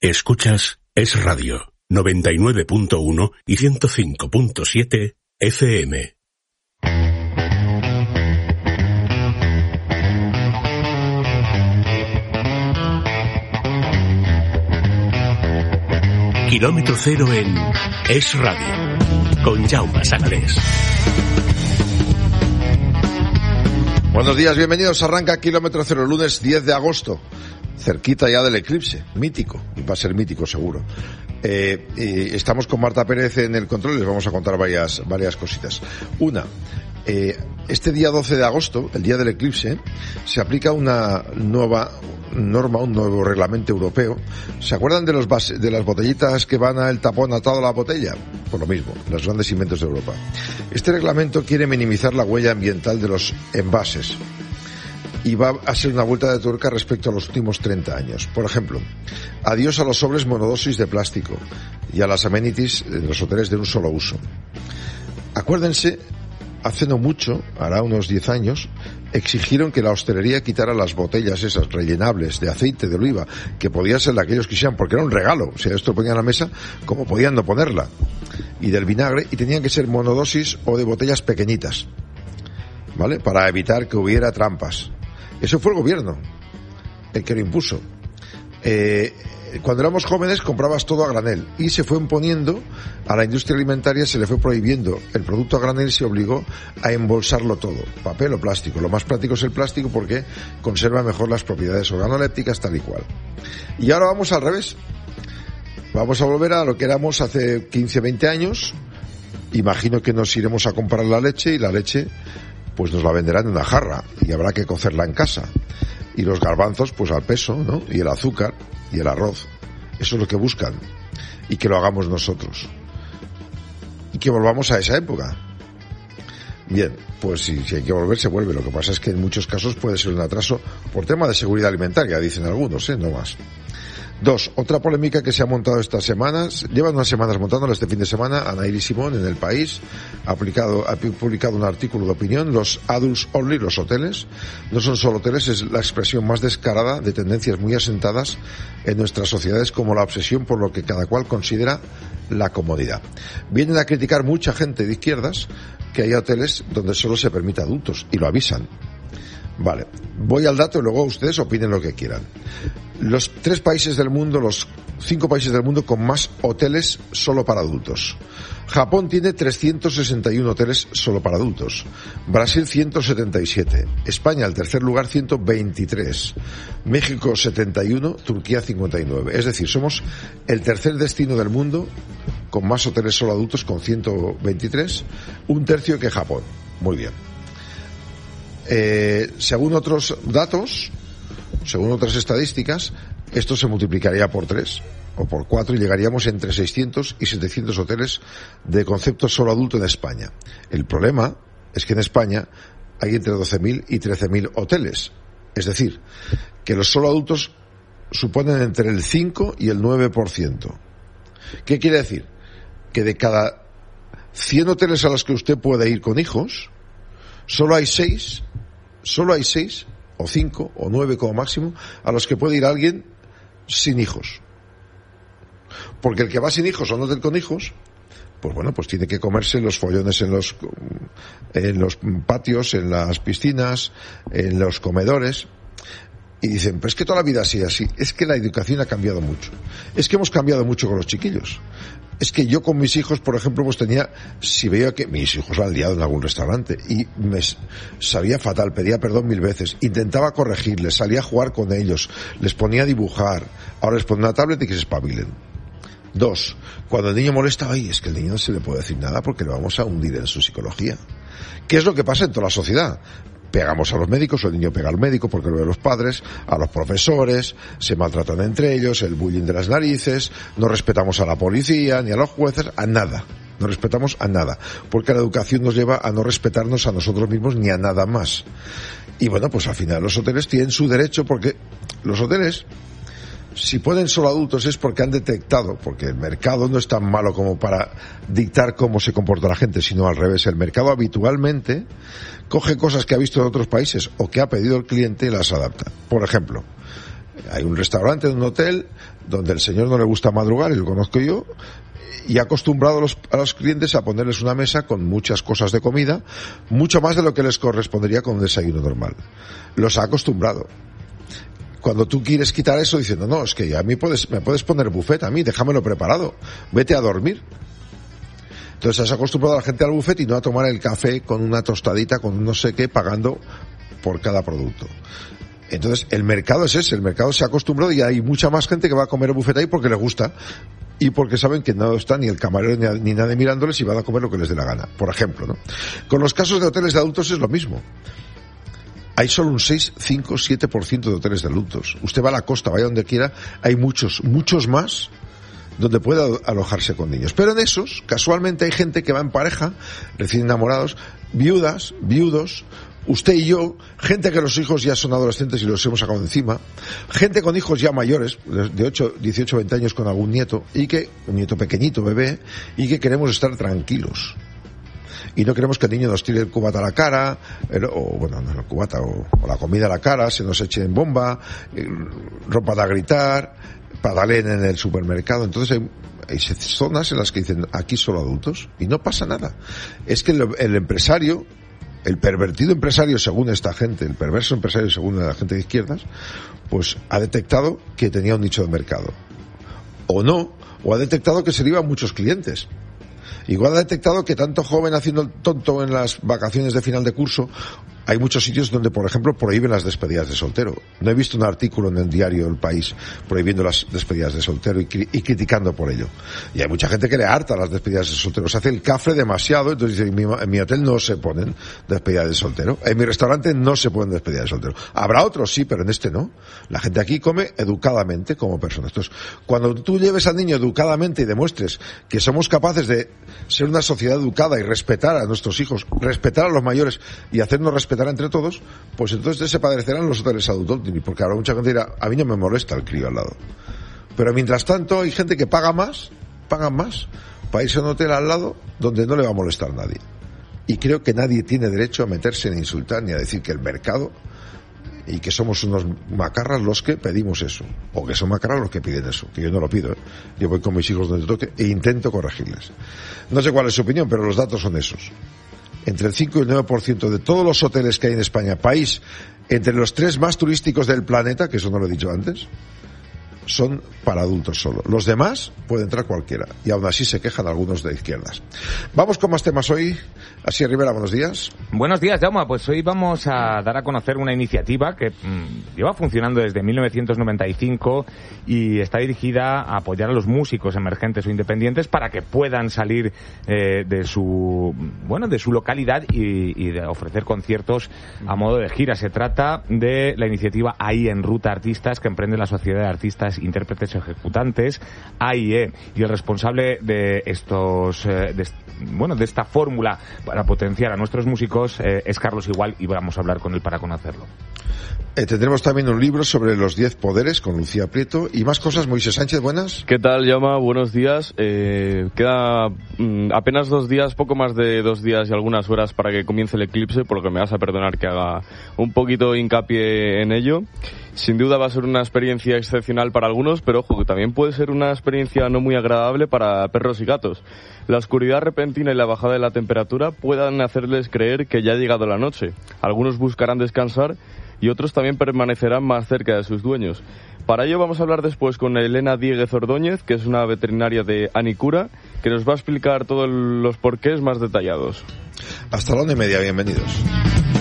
Escuchas Es Radio, 99.1 y 105.7 FM. Kilómetro cero en Es Radio, con Jaume Sagalés. Buenos días, bienvenidos. Arranca Kilómetro Cero, lunes 10 de agosto. Cerquita ya del eclipse, mítico, y va a ser mítico seguro. Estamos con Marta Pérez en el control y les vamos a contar varias cositas. Una, este día 12 de agosto, el día del eclipse, se aplica una nueva norma, un nuevo reglamento europeo. ¿Se acuerdan de las botellitas que van al tapón atado a la botella? Pues lo mismo, los grandes inventos de Europa. Este reglamento quiere minimizar la huella ambiental de los envases y va a ser una vuelta de tuerca respecto a los últimos 30 años. Por ejemplo, adiós a los sobres monodosis de plástico y a las amenities de los hoteles de un solo uso. Acuérdense, hace no mucho, hará unos 10 años, exigieron que la hostelería quitara las botellas esas rellenables de aceite de oliva, que podía ser de aquellos que quisieran, porque era un regalo. O sea, esto lo ponían a la mesa como podían no ponerla. Y del vinagre, y tenían que ser monodosis o de botellas pequeñitas, ¿vale? Para evitar que hubiera trampas. Eso fue el gobierno el que lo impuso. Cuando éramos jóvenes comprabas todo a granel y se fue imponiendo a la industria alimentaria, se le fue prohibiendo el producto a granel y se obligó a embolsarlo todo, papel o plástico. Lo más práctico es el plástico porque conserva mejor las propiedades organolépticas tal y cual. Y ahora vamos al revés. Vamos a volver a lo que éramos hace 15, 20 años. Imagino que nos iremos a comprar la leche y la leche pues nos la venderán en una jarra y habrá que cocerla en casa. Y los garbanzos pues al peso, ¿no? Y el azúcar y el arroz. Eso es lo que buscan. Y que lo hagamos nosotros. Y que volvamos a esa época. Bien, pues si hay que volver, se vuelve. Lo que pasa es que en muchos casos puede ser un atraso por tema de seguridad alimentaria, dicen algunos, no más. 2. Otra polémica que se ha montado estas semanas, llevan unas semanas montándola este fin de semana, Anaïri Simón en El País ha publicado un artículo de opinión. Los adults only, los hoteles, no son solo hoteles, es la expresión más descarada de tendencias muy asentadas en nuestras sociedades como la obsesión por lo que cada cual considera la comodidad. Vienen a criticar mucha gente de izquierdas que hay hoteles donde solo se permite adultos y lo avisan. Vale, voy al dato y luego ustedes opinen lo que quieran. Los 5 países del mundo con más hoteles solo para adultos. Japón tiene 361 hoteles solo para adultos. Brasil 177. España, el tercer lugar, 123. México 71. Turquía 59. Es decir, somos el tercer destino del mundo con más hoteles solo adultos, con 123. Un tercio que Japón. Muy bien. Según otros datos, según otras estadísticas, esto se multiplicaría por 3 o por 4 y llegaríamos entre 600 y 700 hoteles de concepto solo adulto en España. El problema es que en España hay entre 12.000 y 13.000 hoteles. Es decir, que los solo adultos suponen entre el 5 y el 9%. ¿Qué quiere decir? Que de cada 100 hoteles a los que usted puede ir con hijos, solo hay 6 o 5 o 9 como máximo a los que puede ir alguien sin hijos. Porque el que va sin hijos o no con hijos, pues bueno, pues tiene que comerse los follones en los patios, en las piscinas, en los comedores. Y dicen, pues es que toda la vida ha sido así. Es que la educación ha cambiado mucho. Es que hemos cambiado mucho con los chiquillos. Es que yo con mis hijos, por ejemplo, pues si veía que mis hijos la han liado en algún restaurante y me sabía fatal, pedía perdón 1000 veces, intentaba corregirles, salía a jugar con ellos, les ponía a dibujar, ahora les pongo una tablet y que se espabilen. 2. Cuando el niño molesta, es que el niño no se le puede decir nada porque le vamos a hundir en su psicología. ¿Qué es lo que pasa en toda la sociedad? Pegamos a los médicos, o el niño pega al médico porque lo ven los padres, a los profesores, se maltratan entre ellos, el bullying de las narices, no respetamos a la policía, ni a los jueces, a nada. No respetamos a nada, porque la educación nos lleva a no respetarnos a nosotros mismos ni a nada más. Y bueno, pues al final los hoteles tienen su derecho, porque los hoteles, si ponen solo adultos es porque han detectado, porque el mercado no es tan malo como para dictar cómo se comporta la gente, sino al revés. El mercado habitualmente coge cosas que ha visto en otros países o que ha pedido el cliente y las adapta. Por ejemplo, Hay un restaurante de un hotel donde el señor no le gusta madrugar, y lo conozco yo, y ha acostumbrado a los clientes a ponerles una mesa con muchas cosas de comida, mucho más de lo que les correspondería con un desayuno normal. Los ha acostumbrado. Cuando tú quieres quitar eso diciendo, no, es que a mí me puedes poner buffet, a mí, déjamelo preparado, vete a dormir. Entonces has acostumbrado a la gente al buffet y no a tomar el café con una tostadita, con un no sé qué, pagando por cada producto. Entonces el mercado es ese, el mercado se ha acostumbrado y hay mucha más gente que va a comer el buffet ahí porque le gusta y porque saben que no está ni el camarero ni nadie mirándoles y van a comer lo que les dé la gana, por ejemplo, ¿no? Con los casos de hoteles de adultos es lo mismo. Hay solo un 6, 5, 7% de hoteles de adultos. Usted va a la costa, vaya donde quiera, hay muchos más donde puede alojarse con niños. Pero en esos, casualmente hay gente que va en pareja, recién enamorados, viudas, viudos, usted y yo, gente que los hijos ya son adolescentes y los hemos sacado encima, gente con hijos ya mayores, de 8, 18, 20 años con algún nieto, un nieto pequeñito, bebé, y que queremos estar tranquilos. Y no queremos que el niño nos tire el cubata a la cara, o la comida a la cara, se nos eche en bomba, rompa a gritar, padaleen en el supermercado. Entonces hay zonas en las que dicen, aquí solo adultos, y no pasa nada. Es que el empresario, el pervertido empresario según esta gente, el perverso empresario según la gente de izquierdas, pues ha detectado que tenía un nicho de mercado. O ha detectado que se le iban muchos clientes. Igual ha detectado que tanto joven haciendo el tonto en las vacaciones de final de curso, hay muchos sitios donde, por ejemplo, prohíben las despedidas de soltero. No he visto un artículo en el diario El País prohibiendo las despedidas de soltero y criticando por ello. Y hay mucha gente que le harta las despedidas de soltero. Se hace el cafre demasiado, entonces dice, en mi hotel no se ponen despedidas de soltero. En mi restaurante no se ponen despedidas de soltero. Habrá otros, sí, pero en este no. La gente aquí come educadamente como personas. Entonces, cuando tú lleves al niño educadamente y demuestres que somos capaces de ser una sociedad educada y respetar a nuestros hijos, respetar a los mayores y hacernos respetar entre todos, pues entonces se padecerán los hoteles adultos, porque ahora mucha gente dirá, a mí no me molesta el crío al lado. Pero mientras tanto hay gente que pagan más para irse a un hotel al lado donde no le va a molestar nadie. Y creo que nadie tiene derecho a meterse en insultar ni a decir que el mercado y que somos unos macarras los que pedimos eso, o que son macarras los que piden eso, que yo no lo pido, yo voy con mis hijos donde toque e intento corregirles. No sé cuál es su opinión, pero los datos son esos. Entre el 5 y el 9% de todos los hoteles que hay en España, país entre los 3 más turísticos del planeta, que eso no lo he dicho antes, son para adultos solo. Los demás puede entrar cualquiera, y aún así se quejan algunos de izquierdas. Vamos con más temas hoy. Asier Rivera, buenos días. Buenos días, Jaume. Pues hoy vamos a dar a conocer una iniciativa que lleva funcionando desde 1995 y está dirigida a apoyar a los músicos emergentes o independientes para que puedan salir de su localidad y de ofrecer conciertos a modo de gira. Se trata de la iniciativa Ahí en Ruta Artistas, que emprende la Sociedad de Artistas Intérpretes Ejecutantes, AIE, y el responsable de de esta fórmula para potenciar a nuestros músicos es Carlos Igual, y vamos a hablar con él para conocerlo. Tendremos también un libro sobre los 10 poderes con Lucía Prieto y más cosas. Moisés Sánchez, buenas. ¿Qué tal, Jaume? Buenos días. Queda apenas 2 días, poco más de 2 días y algunas horas para que comience el eclipse, por lo que me vas a perdonar que haga un poquito hincapié en ello. Sin duda va a ser una experiencia excepcional para algunos, pero ojo, que también puede ser una experiencia no muy agradable para perros y gatos. La oscuridad repentina y la bajada de la temperatura puedan hacerles creer que ya ha llegado la noche. Algunos buscarán descansar y otros también permanecerán más cerca de sus dueños. Para ello vamos a hablar después con Elena Dieguez Ordóñez, que es una veterinaria de Anicura, que nos va a explicar todos los porqués más detallados. Hasta la 1:30, bienvenidos.